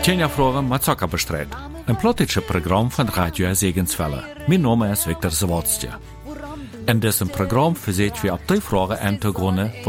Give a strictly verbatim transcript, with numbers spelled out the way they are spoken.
Tjenja Fragen met Zucker bestrijd. Een plotische programma van Radio Segenswelle. Mijn naam is Victor Zawodstje. In diesem Programm verzet wir ab die Fragen an